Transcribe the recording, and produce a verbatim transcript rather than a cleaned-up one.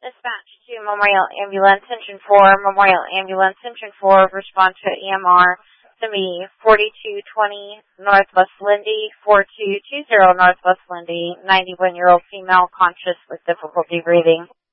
Dispatch to Memorial Ambulance, Engine four, Memorial Ambulance, Engine four, respond to E M R to me, forty-two twenty Northwest Lindy, forty-two twenty Northwest Lindy, ninety-one-year-old female conscious with difficulty breathing.